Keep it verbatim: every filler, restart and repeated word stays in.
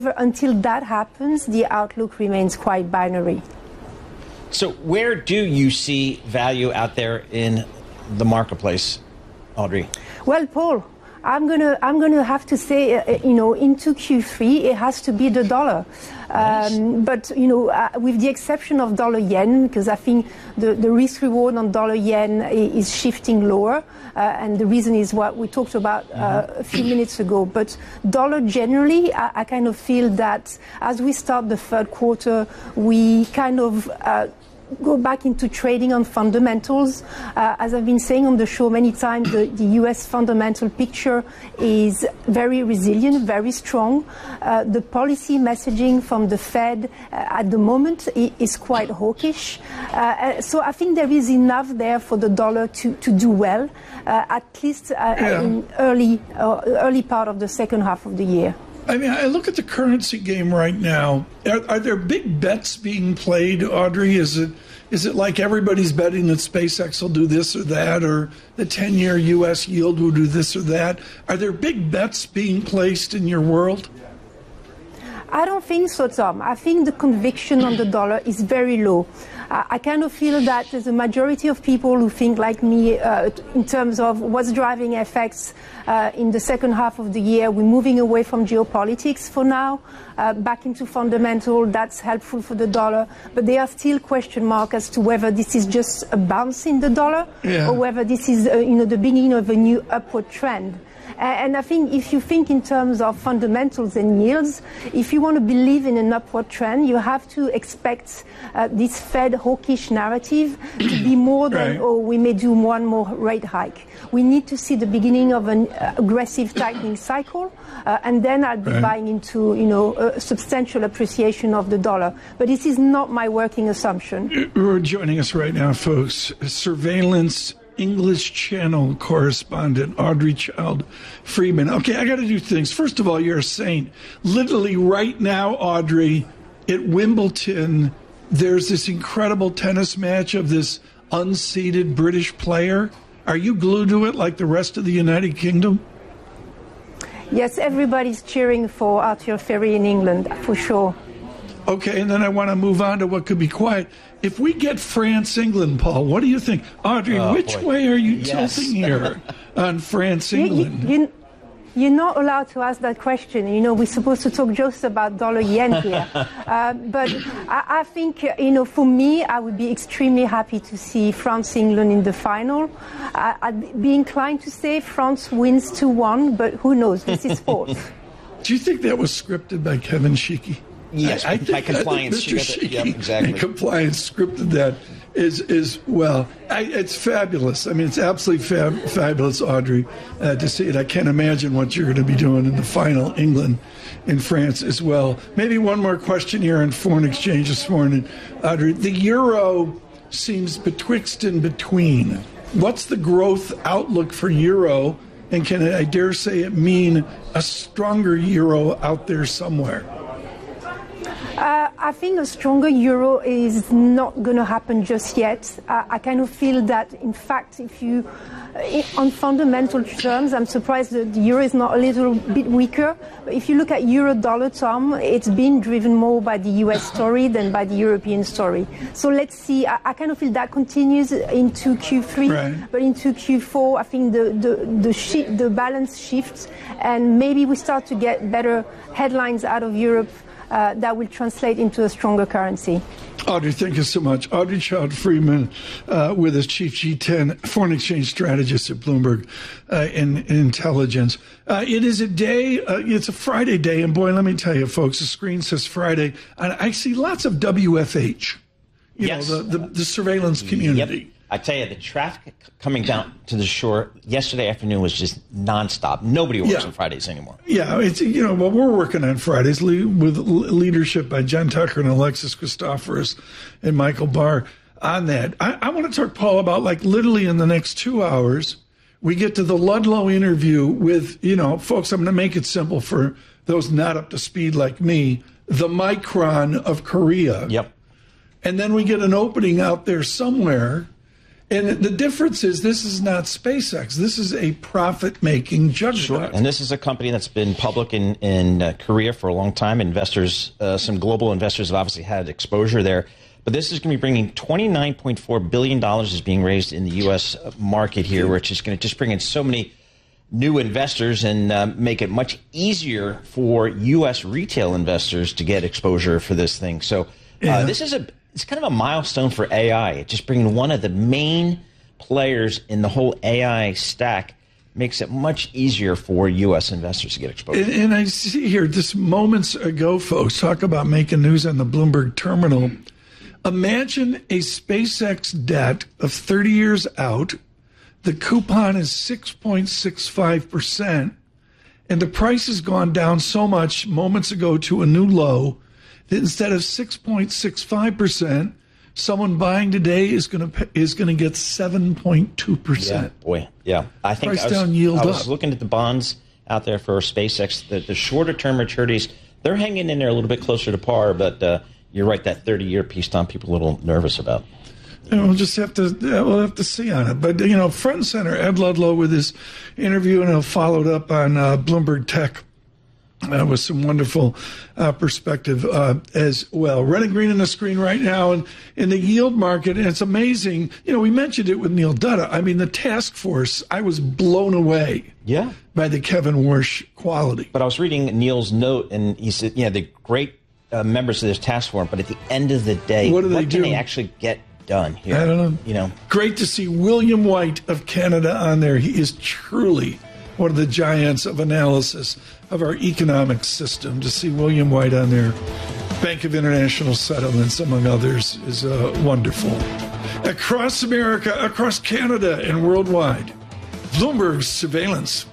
until that happens, the outlook remains quite binary. So where do you see value out there in the marketplace, Audrey? Well, Paul, I'm gonna I'm gonna have to say, uh, you know, into Q three, it has to be the dollar. Nice. Um, but, you know, uh, with the exception of dollar yen, because I think the, the risk reward on dollar yen is shifting lower. Uh, and the reason is what we talked about uh, a few minutes ago. But dollar generally, I, I kind of feel that as we start the third quarter, we kind of uh, go back into trading on fundamentals. Uh, as I've been saying on the show many times, the, the U S fundamental picture is very resilient, very strong. Uh, the policy messaging from the Fed uh, at the moment is quite hawkish. Uh, so I think there is enough there for the dollar to, to do well, uh, at least uh, yeah. in early, uh, early part of the second half of the year. I mean, I look at the currency game right now. Are, are there big bets being played, Audrey? Is it is it like everybody's betting that SpaceX will do this or that, or the ten-year U S yield will do this or that? Are there big bets being placed in your world? I don't think so, Tom. I think the conviction on the dollar is very low. Uh, I kind of feel that there's a majority of people who think like me uh, in terms of what's driving F X uh, in the second half of the year. We're moving away from geopolitics for now, uh, back into fundamental. That's helpful for the dollar. But there are still question marks as to whether this is just a bounce in the dollar yeah. or whether this is uh, you know, the beginning of a new upward trend. And I think if you think in terms of fundamentals and yields, if you want to believe in an upward trend, you have to expect uh, this Fed hawkish narrative to be more than, right. oh, we may do one more rate hike. We need to see the beginning of an uh, aggressive tightening cycle, uh, and then I'll be right. buying into, you know, a substantial appreciation of the dollar. But this is not my working assumption. We're joining us right now, folks. Surveillance English Channel correspondent Audrey Child Friedman. Okay, I got to do things. First of all, you're a saint. Literally right now, Audrey, at Wimbledon, there's this incredible tennis match of this unseeded British player. Are you glued to it like the rest of the United Kingdom? Yes, everybody's cheering for Arthur Ferry in England, for sure. Okay, and then I want to move on to what could be quiet. If we get France-England, Paul, what do you think? Audrey, oh, which boy. way are you yes. tilting here on France-England? You, you, you, you're not allowed to ask that question. You know, we're supposed to talk just about dollar-yen here. uh, but I, I think, you know, for me, I would be extremely happy to see France-England in the final. I, I'd be inclined to say France wins two one, but who knows? This is sport. Do you think that was scripted by Kevin Sheehy? Yes, I, I think, by compliance. Mister Sheehy, yep, exactly. Compliance scripted that is, is well, I, it's fabulous. I mean, it's absolutely fab, fabulous, Audrey, uh, to see it. I can't imagine what you're going to be doing in the final, England and France as well. Maybe one more question here on foreign exchange this morning, Audrey. The euro seems betwixt and between. What's the growth outlook for euro? And can it, I dare say it mean a stronger euro out there somewhere? Uh, I think a stronger euro is not going to happen just yet. Uh, I kind of feel that, in fact, if you, uh, on fundamental terms, I'm surprised that the euro is not a little bit weaker. But if you look at euro-dollar, Tom, it's been driven more by the U S story than by the European story. So let's see. I, I kind of feel that continues into Q three, right. But into Q four, I think the the the, shi- the balance shifts, and maybe we start to get better headlines out of Europe. Uh, that will translate into a stronger currency. Audrey, thank you so much. Audrey Child Friedman uh, with us, Chief G ten Foreign Exchange Strategist at Bloomberg uh, in, in Intelligence. Uh, it is a day, uh, it's a Friday day, and boy, let me tell you, folks, the screen says Friday, and I see lots of W F H, you yes. know, the, the, the surveillance community. Yep. I tell you, the traffic coming down to the shore yesterday afternoon was just nonstop. Nobody works yeah. on Fridays anymore. Yeah, it's, you know, well, we're working on Fridays with leadership by Jen Tucker and Alexis Christoforous and Michael Barr on that. I, I want to talk, Paul, about like literally in the next two hours, we get to the Ludlow interview with, you know, folks, I'm going to make it simple for those not up to speed like me, the Micron of Korea. Yep. And then we get an opening out there somewhere. And the difference is this is not SpaceX. This is a profit-making juggernaut. Sure. And this is a company that's been public in, in uh, Korea for a long time. Investors, uh, some global investors have obviously had exposure there. But this is going to be bringing twenty-nine point four billion dollars is being raised in the U S market here, which is going to just bring in so many new investors and uh, make it much easier for U S retail investors to get exposure for this thing. So uh, yeah. this is a it's kind of a milestone for A I. It just bringing one of the main players in the whole A I stack makes it much easier for U S investors to get exposure. And, and I see here, just moments ago, folks, talk about making news on the Bloomberg terminal. Imagine a SpaceX debt of thirty years out. The coupon is six point six five percent, and the price has gone down so much moments ago to a new low that instead of six point six five percent, someone buying today is going to is going to get seven point two percent. Yeah, boy, yeah. I think price I was, down, yield I was up. looking at the bonds out there for SpaceX. The, the shorter term maturities, they're hanging in there a little bit closer to par, but uh, you're right. That thirty-year piece, Tom, people are a little nervous about. And we'll just have to we'll have to see on it. But, you know, front and center, Ed Ludlow with his interview, and he'll followed up on uh, Bloomberg Tech uh, with some wonderful uh, perspective uh, as well. Red and green on the screen right now, and in the yield market, and it's amazing. You know, we mentioned it with Neil Dutta. I mean, the task force, I was blown away. Yeah. By the Kevin Warsh quality. But I was reading Neil's note, and he said, yeah, the great uh, members of this task force, but at the end of the day, what, do what they can do? they actually get done here? I don't know. You know, great to see William White of Canada on there. He is truly one of the giants of analysis of our economic system. To see William White on there, Bank of International Settlements, among others, is uh, wonderful. Across America, across Canada, and worldwide, Bloomberg Surveillance.